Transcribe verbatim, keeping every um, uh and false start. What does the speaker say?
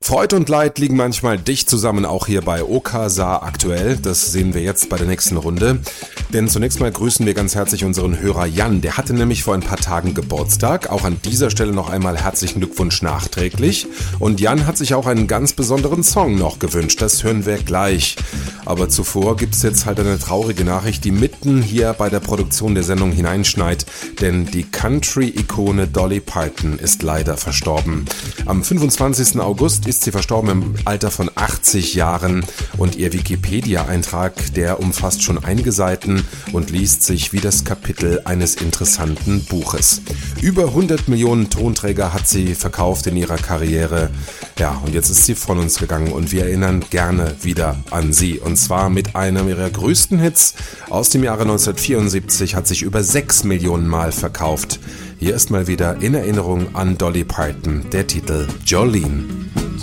Freud und Leid liegen manchmal dicht zusammen, auch hier bei Okasa aktuell. Das sehen wir jetzt bei der nächsten Runde. Denn zunächst mal grüßen wir ganz herzlich unseren Hörer Jan. Der hatte nämlich vor ein paar Tagen Geburtstag. Auch an dieser Stelle noch einmal herzlichen Glückwunsch nachträglich. Und Jan hat sich auch einen ganz besonderen Song noch gewünscht. Das hören wir gleich. Aber zuvor gibt es jetzt halt eine traurige Nachricht, die mitten hier bei der Produktion der Sendung hineinschneit. Denn die Country-Ikone Dolly Parton ist leider verstorben. Am fünfundzwanzigsten August ist sie verstorben im Alter von achtzig Jahren. Und ihr Wikipedia-Eintrag, der umfasst schon einige Seiten und liest sich wie das Kapitel eines interessanten Buches. Über hundert Millionen Tonträger hat sie verkauft in ihrer Karriere. Ja, und jetzt ist sie von uns gegangen und wir erinnern gerne wieder an sie. Und zwar mit einem ihrer größten Hits aus dem Jahre neunzehnhundertvierundsiebzig, hat sich über sechs Millionen Mal verkauft. Hier ist mal wieder in Erinnerung an Dolly Parton der Titel Jolene.